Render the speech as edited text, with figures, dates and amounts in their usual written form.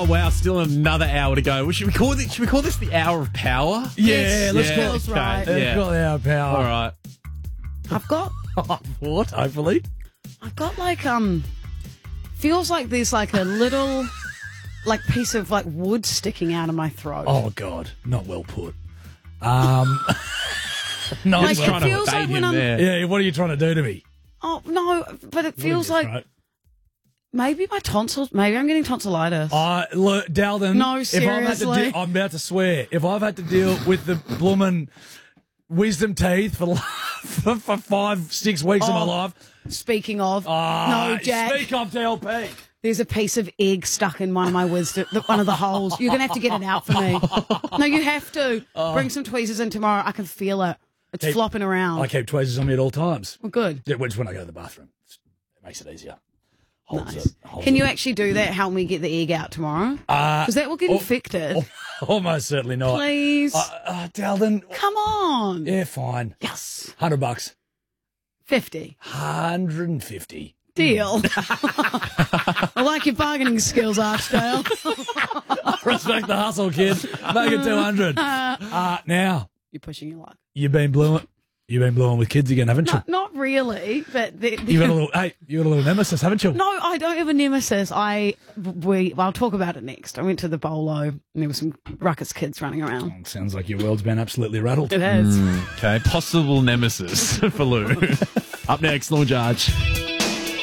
wow, still another hour to go. Should we call this the hour of power? Yeah, let's call it. Feels right. Let's call it our power. All right. I've got What? Hopefully. like feels like there's like a little like piece of like wood sticking out of my throat. Oh God, not well put. Not Like, Just it trying to feels bait like him when I'm- there. Yeah, what are you trying to do to me? Oh no, but it feels What like is it, maybe my tonsils. Maybe I'm getting tonsillitis. Look, Dalden. No, if I've had to seriously. I'm about to swear. If I've had to deal with the bloomin' wisdom teeth for 5-6 weeks of my life. Speaking of, no, Jack. Speak of DLP. There's a piece of egg stuck in one of my wisdom, one of the holes. You're gonna have to get it out for me. No, you have to. Bring some tweezers in tomorrow. I can feel it. It's flopping around. I keep tweezers on me at all times. Well, good. Yeah, just when I go to the bathroom. It makes it easier. Nice. Can you actually do that? Help me get the egg out tomorrow? Because that will get infected. Almost certainly not. Please. Dalden. Come on. Yeah, fine. Yes. $100. 50. 150. Deal. I like your bargaining skills, Archdale. Respect the hustle, kid. Make it 200. Now, You're pushing your luck. you've been blowing with kids again, haven't you? Not really, but You got a little nemesis, haven't you? no, I don't have a nemesis. I'll talk about it next. I went to the bolo and there were some ruckus kids running around. Sounds like your world's been absolutely rattled. It has. Okay, possible nemesis for Lou. Up next, Law Judge.